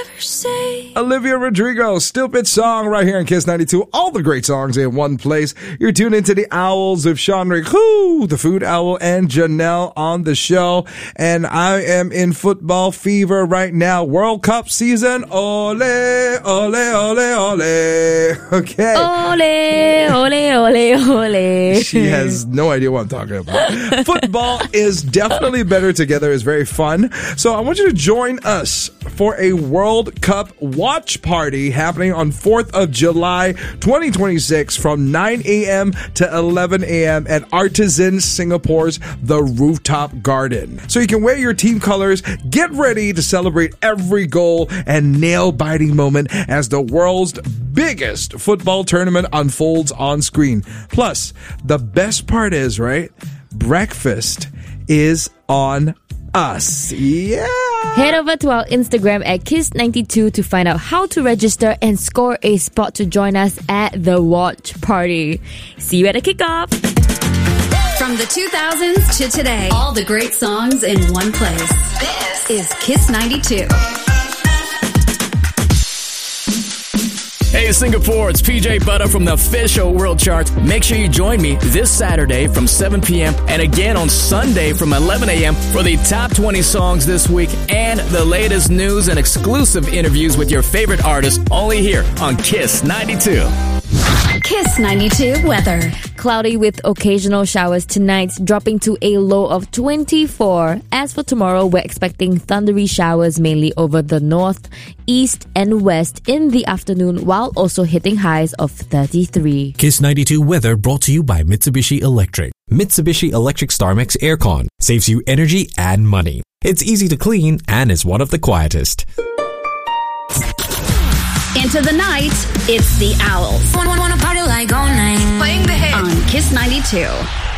Olivia Rodrigo, Stupid Song, right here in Kiss 92. All the great songs in one place. You're tuned into the Owls of Sean Riku, the Food Owl, and Janelle on the show. And I am in football fever right now. World Cup season. Ole, ole, ole, ole. Okay. Ole, ole, ole, ole. She has no idea what I'm talking about. Football is definitely better together. It's very fun. So I want you to join us for a World Cup watch party happening on 4th of July 2026 from 9 a.m. to 11 a.m. at Artisan Singapore's The Rooftop Garden. So you can wear your team colors, get ready to celebrate every goal and nail-biting moment as the world's biggest football tournament unfolds on screen. Plus, the best part is, right? Breakfast is on us. Yeah. Head over to our Instagram at Kiss92 to find out how to register and score a spot to join us at the watch party. See you at the kickoff. From the 2000s to today, all the great songs in one place. This is Kiss 92. Hey Singapore, it's PJ Butter from the official World Charts. Make sure you join me this Saturday from 7 p.m. and again on Sunday from 11 a.m. for the top 20 songs this week and the latest news and exclusive interviews with your favorite artists only here on Kiss 92. Kiss 92 weather. Cloudy with occasional showers tonight, dropping to a low of 24. As for tomorrow, we're expecting thundery showers mainly over the north, east, and west in the afternoon, while also hitting highs of 33. Kiss 92 weather brought to you by Mitsubishi Electric. Mitsubishi Electric StarMax Aircon saves you energy and money. It's easy to clean and is one of the quietest. Into the night, it's the Owls. Wanna party like all night. Playing the hit on Kiss 92.